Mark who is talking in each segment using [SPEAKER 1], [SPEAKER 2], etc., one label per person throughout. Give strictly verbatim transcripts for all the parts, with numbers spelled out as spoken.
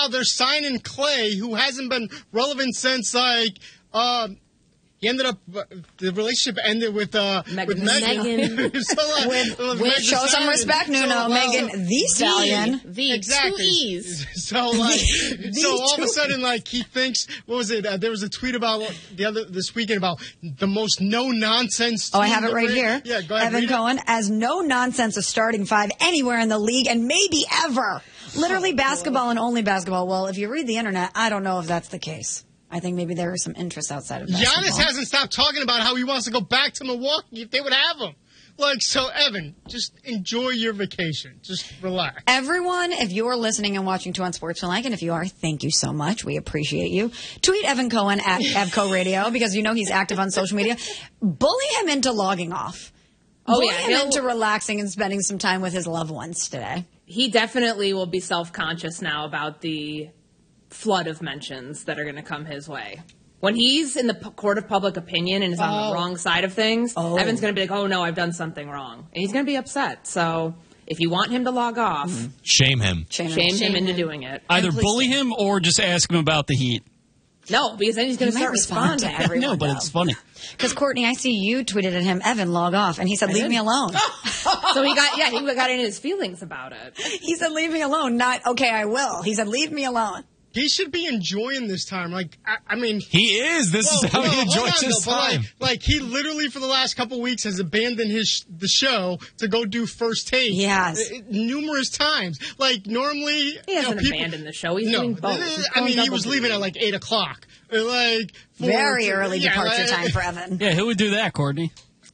[SPEAKER 1] Meanwhile, they're signing Clay, who hasn't been relevant since, like, uh, he ended up, uh, the relationship ended with, uh,
[SPEAKER 2] Megan.
[SPEAKER 1] with Megan.
[SPEAKER 2] Megan.
[SPEAKER 1] so, like,
[SPEAKER 3] with,
[SPEAKER 1] with
[SPEAKER 3] with show some
[SPEAKER 1] Stallion.
[SPEAKER 3] respect, Nuno.
[SPEAKER 1] So, uh,
[SPEAKER 3] Megan
[SPEAKER 1] so,
[SPEAKER 3] the Stallion.
[SPEAKER 2] The
[SPEAKER 1] exactly.
[SPEAKER 2] two E's.
[SPEAKER 1] So, like,
[SPEAKER 3] The
[SPEAKER 1] so all of
[SPEAKER 3] two
[SPEAKER 1] a sudden, like, he thinks, what was it? Uh, there was a tweet about the other, this weekend about the most no-nonsense
[SPEAKER 3] Oh, I
[SPEAKER 1] team
[SPEAKER 3] have it
[SPEAKER 1] that
[SPEAKER 3] right
[SPEAKER 1] we're-
[SPEAKER 3] here.
[SPEAKER 1] Yeah, go ahead.
[SPEAKER 3] Evan
[SPEAKER 1] read it.
[SPEAKER 3] Cohen, as no nonsense of starting five anywhere in the league and maybe ever. Literally basketball and only basketball. Well, if you read the internet, I don't know if that's the case. I think maybe there is some interest outside of basketball.
[SPEAKER 1] Giannis hasn't stopped talking about how he wants to go back to Milwaukee if they would have him. Like, so, Evan, just enjoy your vacation. Just relax.
[SPEAKER 3] Everyone, if you're listening and watching Two on Sports Tonight, and if you are, thank you so much. We appreciate you. Tweet Evan Cohen at Evco Radio because you know he's active on social media. Bully him into logging off.
[SPEAKER 2] Oh,
[SPEAKER 3] Bully
[SPEAKER 2] yeah,
[SPEAKER 3] him
[SPEAKER 2] he'll-
[SPEAKER 3] into relaxing and spending some time with his loved ones today.
[SPEAKER 2] He definitely will be self-conscious now about the flood of mentions that are going to come his way. When he's in the p- court of public opinion and is on
[SPEAKER 3] Oh.
[SPEAKER 2] the wrong side of things,
[SPEAKER 3] Oh.
[SPEAKER 2] Evan's going to be like, oh, no, I've done something wrong. And he's going to be upset. So if you want him to log off,
[SPEAKER 4] Shame him.
[SPEAKER 3] Shame him.
[SPEAKER 2] shame him
[SPEAKER 3] Shame
[SPEAKER 2] into
[SPEAKER 3] him.
[SPEAKER 2] doing it.
[SPEAKER 5] Either
[SPEAKER 3] please
[SPEAKER 5] bully
[SPEAKER 3] do.
[SPEAKER 5] him or just ask him about the Heat.
[SPEAKER 2] No, because then he's going
[SPEAKER 3] He
[SPEAKER 2] to
[SPEAKER 3] might
[SPEAKER 2] start
[SPEAKER 3] respond to
[SPEAKER 2] responding.
[SPEAKER 3] everyone.
[SPEAKER 5] No, but
[SPEAKER 3] though.
[SPEAKER 5] it's funny.
[SPEAKER 3] Because, Courtney, I see you tweeted at him, Evan, log off. And he said, leave
[SPEAKER 2] did?
[SPEAKER 3] me alone.
[SPEAKER 2] So he got, yeah, he got in his feelings about it.
[SPEAKER 3] He said, leave me alone. Not, okay, I will. He said, leave me alone.
[SPEAKER 1] He should be enjoying this time. Like, I, I mean...
[SPEAKER 4] He is. This
[SPEAKER 1] Whoa,
[SPEAKER 4] is how
[SPEAKER 1] whoa,
[SPEAKER 4] he
[SPEAKER 1] hold
[SPEAKER 4] enjoys
[SPEAKER 1] on,
[SPEAKER 4] his
[SPEAKER 1] though, but,
[SPEAKER 4] time.
[SPEAKER 1] Like, like, he literally, for the last couple weeks, has abandoned his the show to go do First Take.
[SPEAKER 3] He has.
[SPEAKER 1] Uh, numerous times. Like, normally...
[SPEAKER 2] He
[SPEAKER 1] you know,
[SPEAKER 2] hasn't
[SPEAKER 1] people,
[SPEAKER 2] abandoned the show. He's
[SPEAKER 1] no,
[SPEAKER 2] doing both. He's
[SPEAKER 1] I
[SPEAKER 2] going
[SPEAKER 1] mean, he
[SPEAKER 2] double
[SPEAKER 1] was
[SPEAKER 2] duty.
[SPEAKER 1] leaving at like eight o'clock. Uh, Like, for-
[SPEAKER 3] Very early
[SPEAKER 1] yeah,
[SPEAKER 3] departure
[SPEAKER 1] like-
[SPEAKER 3] time for Evan.
[SPEAKER 5] Yeah, who would do that, Courtney?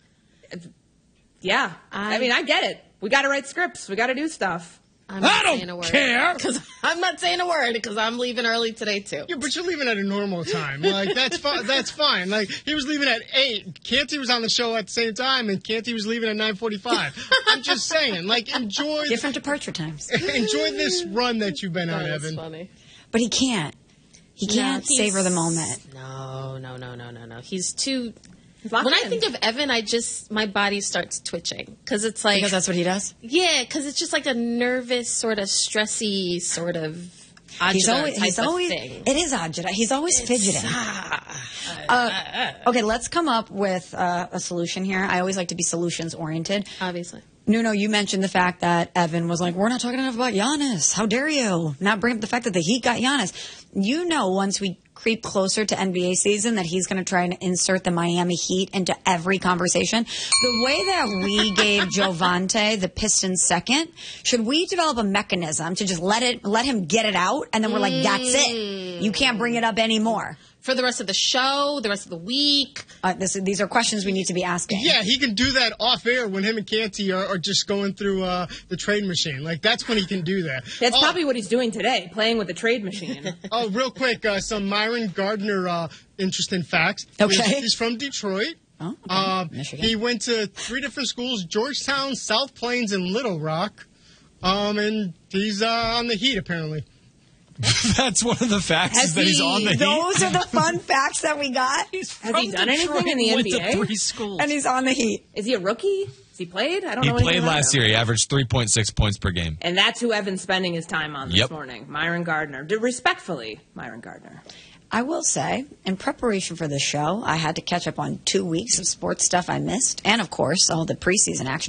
[SPEAKER 2] Yeah. I,
[SPEAKER 6] I-
[SPEAKER 2] mean, I get it. We got to write scripts. We got to do stuff.
[SPEAKER 6] I'm
[SPEAKER 4] I
[SPEAKER 6] not
[SPEAKER 4] don't
[SPEAKER 6] saying a word.
[SPEAKER 4] care.
[SPEAKER 6] Because I'm not saying a word because I'm leaving early today too.
[SPEAKER 1] Yeah, but you're leaving at a normal time. Like, that's fine. That's fine. Like, he was leaving at eight. Canty was on the show at the same time, and Canty was leaving at nine forty-five. I'm just saying, like, enjoy
[SPEAKER 3] Different departure times.
[SPEAKER 1] enjoy this run that you've been on,
[SPEAKER 6] That's
[SPEAKER 1] Evan.
[SPEAKER 6] funny.
[SPEAKER 3] But he can't. He
[SPEAKER 6] No,
[SPEAKER 3] can't
[SPEAKER 6] he's-
[SPEAKER 3] savor the moment.
[SPEAKER 6] No, no, no, no, no, no. He's too.
[SPEAKER 2] He's locked
[SPEAKER 6] When I
[SPEAKER 2] in.
[SPEAKER 6] think of Evan, I just my body starts twitching because it's like
[SPEAKER 3] Because that's what he does.
[SPEAKER 6] yeah, because it's just like a nervous, sort of stressy, sort of.
[SPEAKER 3] He's
[SPEAKER 6] agita
[SPEAKER 3] always,
[SPEAKER 6] type
[SPEAKER 3] he's
[SPEAKER 6] of
[SPEAKER 3] always,
[SPEAKER 6] thing.
[SPEAKER 3] it is agita. He's always fidgeting. Uh, okay, let's come up with uh, a solution here. I always like to be solutions oriented.
[SPEAKER 6] Obviously.
[SPEAKER 3] Nuno, you mentioned the fact that Evan was like, we're not talking enough about Giannis. How dare you? Not bring up the fact that the Heat got Giannis. You know, once we creep closer to N B A season, that he's going to try and insert the Miami Heat into every conversation. The way that we gave Jovante the Pistons second, should we develop a mechanism to just let it, let him get it out, and then we're like, that's it. You can't bring it up anymore.
[SPEAKER 6] For the rest of the show, the rest of the week.
[SPEAKER 3] Uh, this, these are questions we need to be asking.
[SPEAKER 1] Yeah, he can do that off air when him and Canty are, are just going through uh, the trade machine. Like, that's when he can do that.
[SPEAKER 2] That's
[SPEAKER 1] oh,
[SPEAKER 2] probably what he's doing today, playing with the trade machine.
[SPEAKER 1] Oh, real quick, uh, some Myron Gardner uh, interesting facts.
[SPEAKER 3] Okay.
[SPEAKER 1] He's, he's from Detroit.
[SPEAKER 3] Oh, okay.
[SPEAKER 1] Uh,
[SPEAKER 3] Michigan.
[SPEAKER 1] he went to three different schools: Georgetown, South Plains, and Little Rock. Um, and he's uh, on the Heat apparently.
[SPEAKER 4] That's one of the facts
[SPEAKER 2] Has
[SPEAKER 4] is that he's
[SPEAKER 2] he-
[SPEAKER 4] on the Heat.
[SPEAKER 3] Those are the fun facts that we got.
[SPEAKER 5] He's
[SPEAKER 2] Has he done anything in the
[SPEAKER 5] went
[SPEAKER 2] N B A?
[SPEAKER 5] to three schools.
[SPEAKER 3] And he's on the Heat.
[SPEAKER 2] Is he a rookie? Has he played? I don't
[SPEAKER 4] He
[SPEAKER 2] know. anything
[SPEAKER 4] played
[SPEAKER 2] about
[SPEAKER 4] last
[SPEAKER 2] him.
[SPEAKER 4] year. He averaged three point six points per game.
[SPEAKER 2] And that's who Evan's spending his time on this
[SPEAKER 4] Yep.
[SPEAKER 2] morning. Myron Gardner. D- Respectfully, Myron Gardner.
[SPEAKER 3] I will say, in preparation for this show, I had to catch up on two weeks of sports stuff I missed, and of course, all the preseason action.